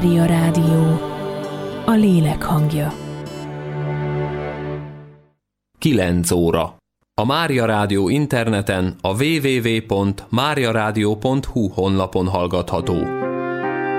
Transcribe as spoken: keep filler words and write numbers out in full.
Mária Rádió, a lélek hangja. kilenc óra. A Mária Rádió interneten a double-u double-u double-u pont mária rádió pont hu honlapon hallgatható.